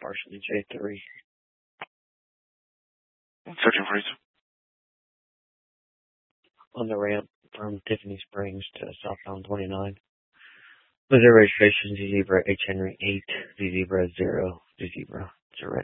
partially J3. Searching for you. On the ramp from Tiffany Springs to southbound 29. With their registration, Z Zebra H Henry 8, Z Zebra 0, Z Zebra. It's a red.